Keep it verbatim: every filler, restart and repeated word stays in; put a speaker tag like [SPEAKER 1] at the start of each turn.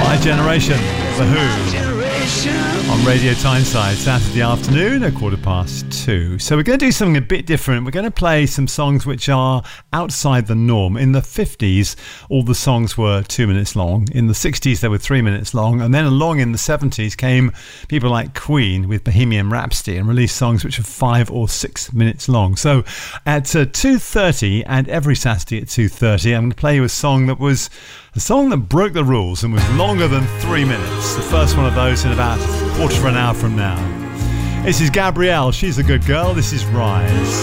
[SPEAKER 1] Generation, The Who, on Radio Tyneside, Saturday afternoon at quarter past two. So we're going to do something a bit different. We're going to play some songs which are outside the norm. In the fifties, all the songs were two minutes long. In the sixties, they were three minutes long. And then along in the seventies came people like Queen with Bohemian Rhapsody and released songs which are five or six minutes long. So at uh, two thirty and every Saturday at two thirty, I'm going to play you a song that was a song that broke the rules and was longer than three minutes. The first one of those in about a quarter of an hour from now. This is Gabrielle. She's a good girl. This is Rise.